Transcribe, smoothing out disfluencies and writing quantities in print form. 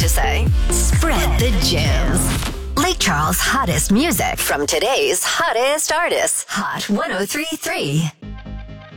to say. Spread the jams. Lake Charles' hottest music from today's hottest artists. Hot 103.3.